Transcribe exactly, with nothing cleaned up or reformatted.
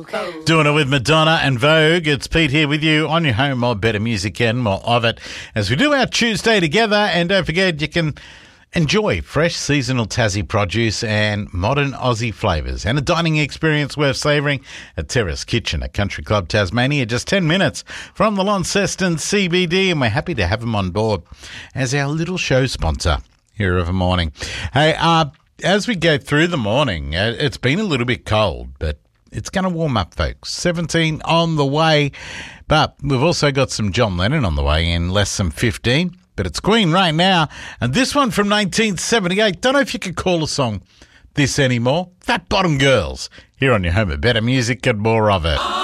Doing it with Madonna and Vogue. It's Pete here with you on your home of better music and more of it as we do our Tuesday together. And don't forget, you can enjoy fresh seasonal Tassie produce and modern Aussie flavours and a dining experience worth savouring at Terrace Kitchen at Country Club Tasmania, just ten minutes from the Launceston C B D, and we're happy to have them on board as our little show sponsor here of a morning. Hey, uh, as we go through the morning, uh, it's been a little bit cold, but it's going to warm up, folks. seventeen on the way, but we've also got some John Lennon on the way in less than fifteen. But it's Queen right now, and this one from nineteen seventy-eight. Don't know if you could call a song this anymore. Fat Bottom Girls, here on your home of better music and more of it.